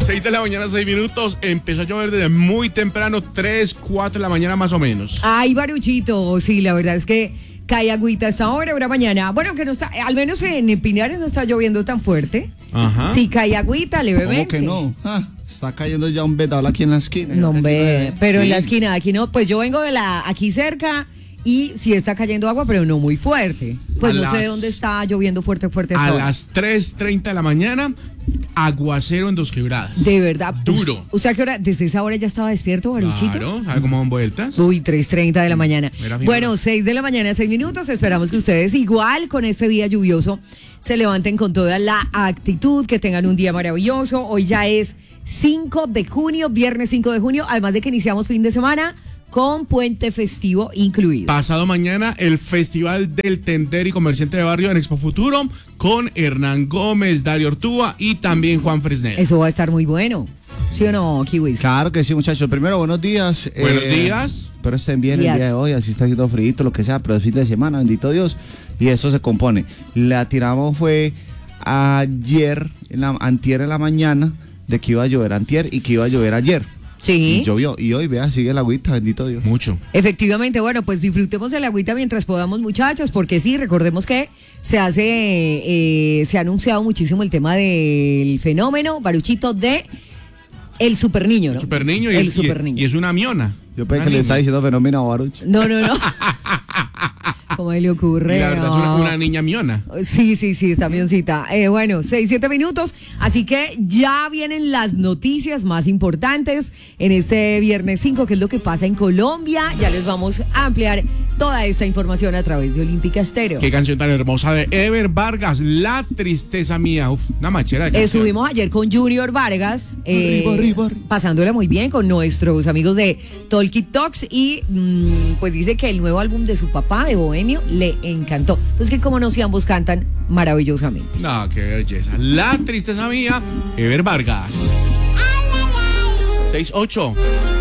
6 de la mañana, 6 minutos. Empezó a llover desde muy temprano, 3, 4 de la mañana más o menos. Ay, Baruchito, sí, la verdad es que cae agüita a esta hora mañana. Bueno, que no está, al menos en Pinares no está lloviendo tan fuerte. Ajá. Sí, cae agüita levemente. ¿Cómo que no? Está cayendo ya un vedal aquí en la esquina. No, hombre, pero sí. en la esquina de aquí no. Pues yo vengo aquí cerca y sí está cayendo agua, pero no muy fuerte. Pues no sé de dónde está lloviendo fuerte A las 3:30 de la mañana, aguacero en Dos Quebradas. De verdad. Duro. ¿O sea, qué hora? ¿Desde esa hora ya estaba despierto, Baruchito? Claro, ¿sabe cómo dan vueltas? Uy, 3:30 de la mañana. Bueno, hora. 6 de la mañana, 6 minutos. Esperamos que ustedes, igual con este día lluvioso, se levanten con toda la actitud, que tengan un día maravilloso. Hoy ya es 5 de junio, viernes 5 de junio, además de que iniciamos fin de semana con puente festivo incluido. Pasado mañana, el Festival del Tender y Comerciante de Barrio en Expo Futuro con Hernán Gómez, Dario Ortúa y también Juan Fresnel. Eso va a estar muy bueno. ¿Sí o no, Kiwis? Claro que sí, muchachos. Primero, buenos días. Buenos días. Pero estén bien Días. el día de hoy, así está haciendo frío, lo que sea, pero es fin de semana, bendito Dios. Y eso se compone. La tiramos fue ayer, antier en la mañana, de que iba a llover antier y que iba a llover ayer. Sí. Y llovió. Y hoy, vea, sigue la agüita, bendito Dios. Mucho. Efectivamente, bueno, pues disfrutemos de la agüita mientras podamos, muchachos, porque sí, recordemos que se ha anunciado muchísimo el tema del fenómeno, Baruchito, de el super niño, ¿no? El super niño El super niño. y es una miona. Yo pensé Una que le niña. estaba diciendo fenómeno a Baruch. No. ¿Cómo le ocurre? Y la verdad es No. una niña miona. Sí, está mioncita. Bueno, 6-7 minutos. Así que ya vienen las noticias más importantes en este viernes 5, que es lo que pasa en Colombia. Ya les vamos a ampliar toda esta información a través de Olímpica Estéreo. Qué canción tan hermosa de Ever Vargas, La Tristeza Mía. Uf, una machera de canción. Estuvimos ayer con Junior Vargas, Arriba. pasándola muy bien con nuestros amigos de Talkie Talks y pues dice que el nuevo álbum de su papá, de Bohemio, le encantó. Pues que como no, si ambos cantan maravillosamente. No, qué belleza. La Tristeza Mía, Ever Vargas. 6-8.